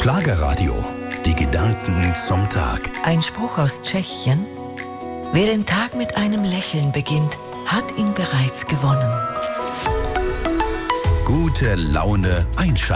Schlagerradio. Die Gedanken zum Tag. Ein Spruch aus Tschechien. Wer den Tag mit einem Lächeln beginnt, hat ihn bereits gewonnen. Gute Laune einschalten.